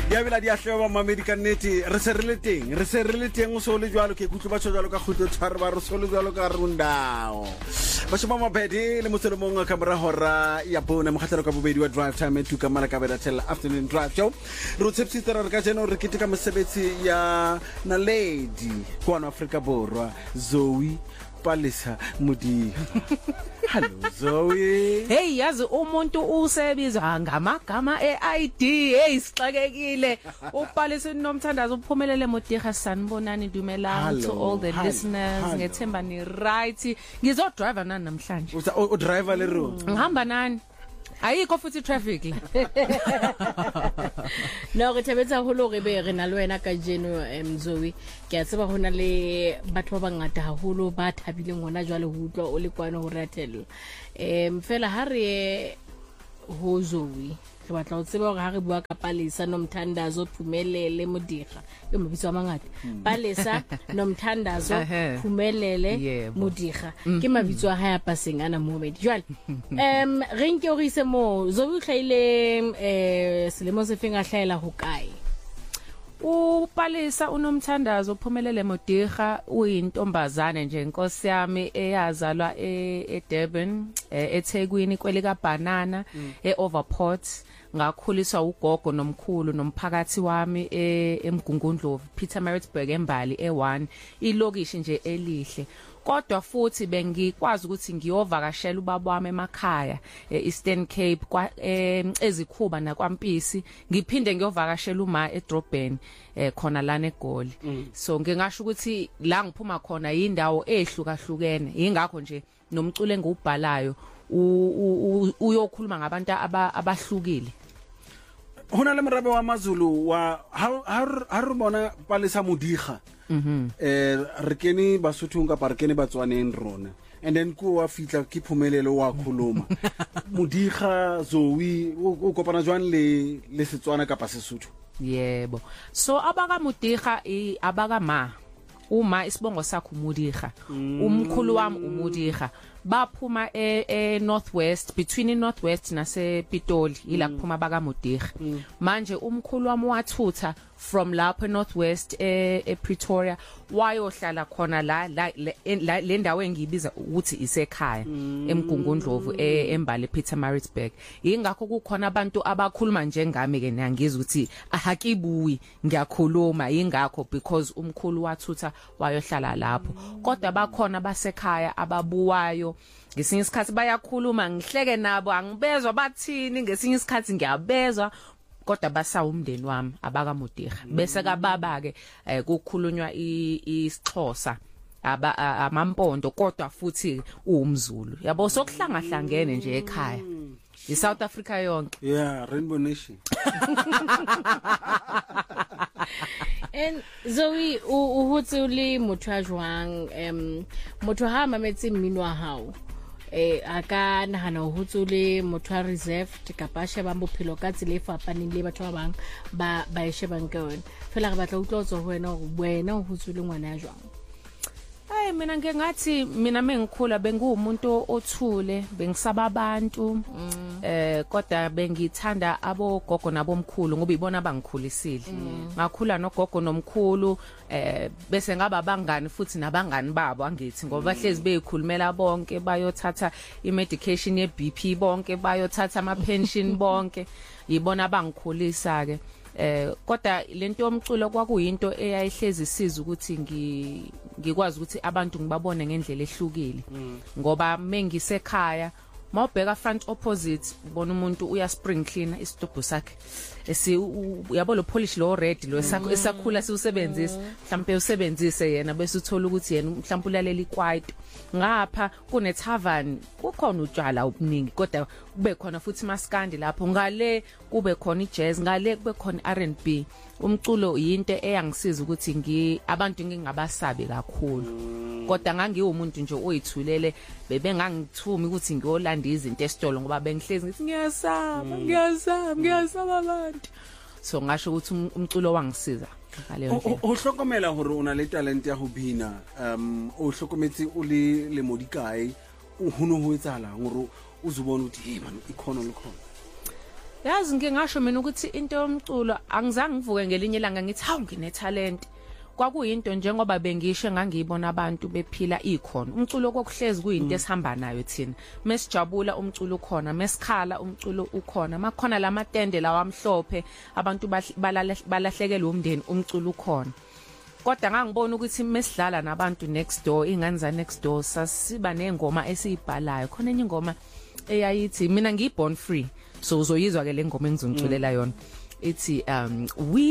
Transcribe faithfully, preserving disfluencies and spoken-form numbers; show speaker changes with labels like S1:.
S1: Ya bela di ahleba mamedi ka nnete re se re le teng re se re le teng o so le jwalo ke kutlo ba tshwalo ka khutlo tshware ba re so le jwalo ka rundao ba shoma mabedi le motselo mongwe ka mora hora ya bona mokhatlelo ka bobedi wa drive time to ka mala ka bela tell afternoon drive show re tsepsitse re ka jeno re kitika mosebetsi ya Naledi kwa Afrika Borwa Zoe Palesa Mudi. Hello Zoe.
S2: Hey yazi umuntu usebizwa ngamagama e-I D hey sixakekile uPalesa nomthandazo uphumelele Modiga sanibonani Dumelang to all the hello, listeners ngethemba ni right ngizo driver nani namhlanje
S1: u driver le ro
S2: ngihamba nani ayikho futhi traffic la
S3: no re tebetsa ho lo re be re na le wena ka jeno Mzowi ke a tseba hona le batho ba bangata haholo ba thabileng hona jwale ho utlwa o le kwana ho ratella em fela ha re ho Zowi re batla ho tseba hore ha re bua ka Palesa nomthandazo Phumelele Modiga e mabitso a mangata Palesa nomthandazo Phumelele Modiga ke mabitso a haya paseng ana Mohammed jwale em re nke o re ise mo Zowi hlahile eh selemo se fenga hlahela ho kae
S2: uPalesa unomthandazo Phumelele Modiga uyintombazane nje inkosi yami eyazalwa eDurban eThekwini kwelika Banana eOverport ngakhuliswa ugogo nomkhulu nomphakathi wami eMgungundlovu Pietermaritzburg embali e1 ilokishi nje elihle kodwa futhi bengikwazi ukuthi ngiyovakashela ubaba wami emakhaya eEastern Cape kwa ezikhuba nakwaMpisi ngiphinde ngiyovakashela uma eDrobhen khona lana eGoli so ngingasho ukuthi la ngiphuma khona indawo ehlukahlukene ingakho nje nomculo engubhalayo uyokhuluma ngabantu abahlukile
S1: hona le mrabe wa maZulu wa ha re bona Palesa Modiga
S2: mhm
S1: eh re kene Basotho ka parkene Batswaneng rona and then ku wa fitla ke Phumelele wa khuluma Modiga Zoe o kopana jwang le le Setswana ka pa Sesotho
S2: yebo so abaka Modiga e abaka ma uma isibongo sakho Modiga umkhulu wami uModiga baphuma e Northwest between iNorthwest nase Pitoli ila kuphuma baka Modiga manje umkhulu wami wathutha from lapho eNorthwest e Pretoria wayohlala khona la le ndawo engibiza ukuthi isekhaya eMgungundlovu embali Pietermaritzburg ingakho kukhona abantu abakhuluma njengami ke ngiyangizwa ukuthi ahakibuyi ngiyakhuluma ingakho because umkhulu wathutha wayohlala lapho kodwa bakhona basekhaya ababuwayo ngesinye isikhathi bayakhuluma ngihleke nabo angibezwa bathini ngesinye isikhathi ngiyabezwa kodwa basa umndeni wami abaka Modiga bese ka baba ke kukhulunywa isixhosa aba amampondo kodwa futhi uMzulu yabo sokuhlanga hlangene nje ekhaya iSouth Africa yonke
S1: yeah Rainbow Nation
S3: en Zoe o hotse le motho a jwang em motho ha mametse mmino wa hao eh aka nahana ho tsole motho a reserved ka pa sheba bophelo ka tsile e fapaneng le batho ba bang ba ba e shebang ka wena fela re batla utlwa tswa ho wena hore wena ho tsole ngwana ya jwang
S2: Hey mina ngeke ngathi mina mengikhula bengumuntu othule bengisaba abantu eh kodwa bengithanda abogogo nabomkhulu ngoba ibona bangikhulisile ngakhula nogogo nomkhulu eh bese ngaba bangani futhi nabangani babo angithi ngoba bahlezi beyikhulumela bonke bayothatha imedication ye B P bonke bayothatha ama pension bonke yibona bangikhulisa ke eh kodwa lento yomculo kwakuyinto eyayihlezi isiza ukuthi ngikwazi ukuthi abantu ngibabone ngendlela ehlukile ngoba mengisekhaya mawubheka front opposite ubona umuntu uya spring cleaner isitobho sakhe esi yabo lo polish lo red lo esakhula siusebenzisa mhlawumbe usebenzise yena bese uthola ukuthi yena mhlawumbe ulalela ikwaito ngapha kune tavern kukhona utshwala obuningi kodwa kube khona futhi maskandi lapho ngale kube khona ijazz ngale kube khona R and B umculo yinto eyangisiza ukuthi ngi abantu ngingabasabi kakhulu kodwa ngangiwumuntu nje oyithulele bebengangithumi ukuthi ngiyolanda izinto esitolo ngoba bengihlezi ngithi ngiyasaba ngiyasaba ngiyasaba abantu so ngasho ukuthi umculo wangisiza ngaleyo ndlela
S1: ohlokomela hore una le talent ya ho bina um ohlokometse o le le modikae o hono ho etsala hore uzubona ukuthi hey man ikhono le khona
S2: yazi ngike ngasho mina ukuthi into yomculo angizange ngivuke ngelinye ilanga ngithi hawu ngine talent kwakuyinto njengoba bengisho ngangiyibona abantu bephila ikhono umculo kokuhlezi kuyinto esihamba nayo thina mesijabula umculo ukhona mesikhala umculo ukhona makhona lamatende lawamhlophe abantu balahlekelwe umndeni umculo ukhona kodwa ngangibona ukuthi mesidlala nabantu next door ingane za next door sasiba nengoma esiyibhalayo khona enye ingoma eyayithi mina ngiborn free so uzoyizwa ke le ngoma engizonculela yona ithi um we